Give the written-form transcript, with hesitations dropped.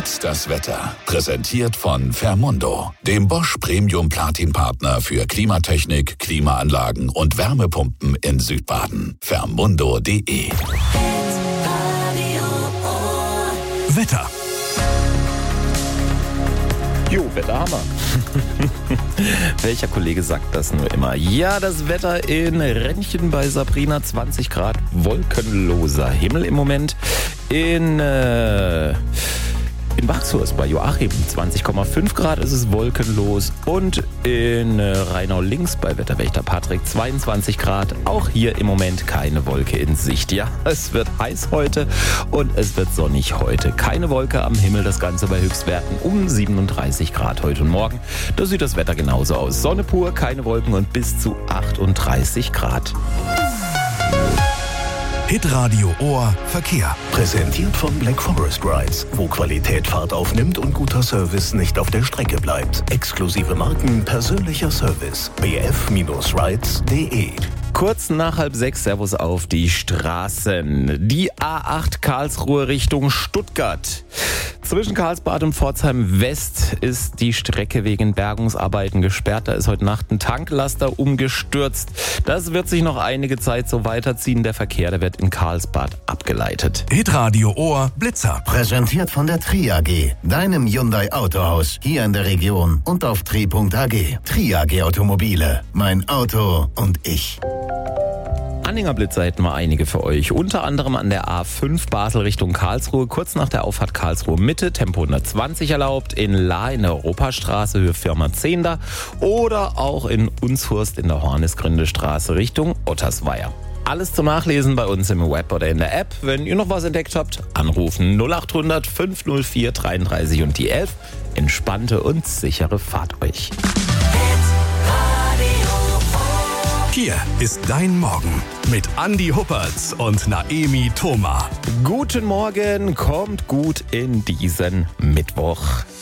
Jetzt das Wetter. Präsentiert von Fermundo, dem Bosch Premium Platin Partner für Klimatechnik, Klimaanlagen und Wärmepumpen in Südbaden. Fermundo.de. Wetter. Jo, Wetter haben wir. Welcher Kollege sagt das nur immer? Ja, das Wetter in Rennchen bei Sabrina, 20 Grad, wolkenloser Himmel im Moment. In Wachshurst bei Joachim 20,5 Grad ist es wolkenlos und in Rheinau links bei Wetterwächter Patrick 22 Grad. Auch hier im Moment keine Wolke in Sicht. Ja, es wird heiß heute und es wird sonnig heute. Keine Wolke am Himmel, das Ganze bei Höchstwerten um 37 Grad heute und morgen. Da sieht das Wetter genauso aus. Sonne pur, keine Wolken und bis zu 38 Grad. Hitradio Ohr Verkehr. Präsentiert von Black Forest Rides, wo Qualität Fahrt aufnimmt und guter Service nicht auf der Strecke bleibt. Exklusive Marken, persönlicher Service. bf-rides.de. Kurz nach 5:30, Servus auf die Straßen. Die A8 Karlsruhe Richtung Stuttgart. Zwischen Karlsbad und Pforzheim West ist die Strecke wegen Bergungsarbeiten gesperrt. Da ist heute Nacht ein Tanklaster umgestürzt. Das wird sich noch einige Zeit so weiterziehen. Der Verkehr, der wird in Karlsbad abgeleitet. Hitradio Ohr Blitzer. Präsentiert von der Tri AG, deinem Hyundai Autohaus, hier in der Region und auf tri.ag. Tri AG Automobile, mein Auto und ich. Anhängerblitzer hätten wir einige für euch. Unter anderem an der A5 Basel Richtung Karlsruhe, kurz nach der Auffahrt Karlsruhe Mitte, Tempo 120 erlaubt. In Lahr in der Europastraße, Höhe Firma 10 da. Oder auch in Unshurst in der Hornisgründestraße Richtung Ottersweier. Alles zum Nachlesen bei uns im Web oder in der App. Wenn ihr noch was entdeckt habt, anrufen 0800 504 33 und die 11. Entspannte und sichere Fahrt euch. Hier ist dein Morgen mit Andi Huppertz und Naemi Thoma. Guten Morgen, kommt gut in diesen Mittwoch.